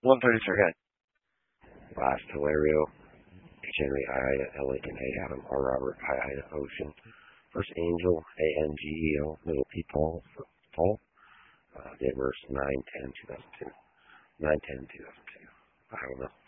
133, head. Last Hilario, H. Henry, I, Ida, Lincoln, A. Adam, R. Robert, I, Ida, Ocean. First Angel, ANGEL, middle P. Paul. Date verse 9/10/2002. 9/10/2002. I don't know.